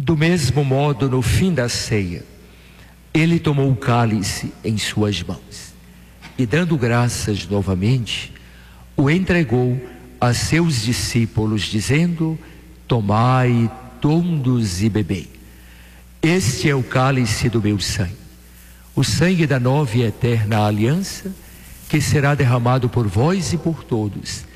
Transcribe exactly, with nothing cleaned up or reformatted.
Do mesmo modo, no fim da ceia, ele tomou o cálice em suas mãos e, dando graças novamente, o entregou a seus discípulos, dizendo: tomai todos e bebei. Este é o cálice do meu sangue, o sangue da nova e eterna aliança, que será derramado por vós e por todos